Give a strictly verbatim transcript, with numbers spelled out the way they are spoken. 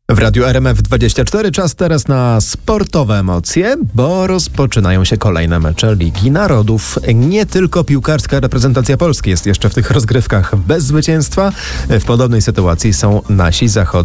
W Radiu R M F dwadzieścia cztery czas teraz na sportowe emocje, bo rozpoczynają się kolejne mecze Ligi Narodów. Nie tylko piłkarska reprezentacja Polski jest jeszcze w tych rozgrywkach bez zwycięstwa. W podobnej sytuacji są nasi zachodni